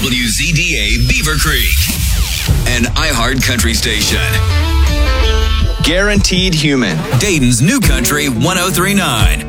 WZDA Beaver Creek, an iHeart country station. Guaranteed Human. Dayton's New Country 1039.